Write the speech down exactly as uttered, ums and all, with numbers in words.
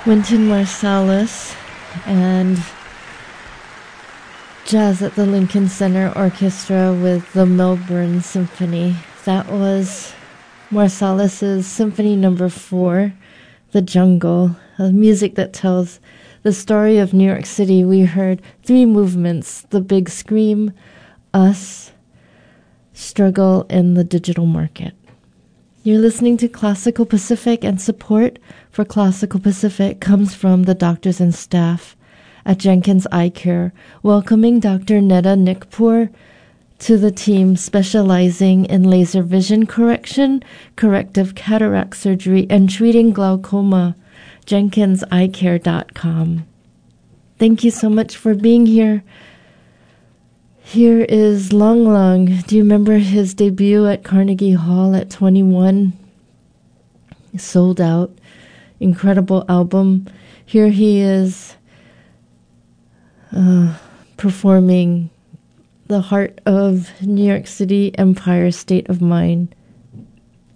Wynton Marsalis and Jazz at the Lincoln Center Orchestra with the Melbourne Symphony. That was Marsalis' Symphony Number Four, The Jungle, a music that tells the story of New York City. We heard three movements: The Big Scream, Us, Struggle, and the Digital Market. You're listening to Classical Pacific, and support for Classical Pacific comes from the doctors and staff at Jenkins Eye Care, welcoming Doctor Neda Nikpour to the team, specializing in laser vision correction, corrective cataract surgery, and treating glaucoma. jenkins eye care dot com. Thank you so much for being here. Here is Lang Lang. Do you remember his debut at Carnegie Hall at twenty-one? Sold out. Incredible album. Here he is uh, performing the heart of New York City, Empire State of Mind.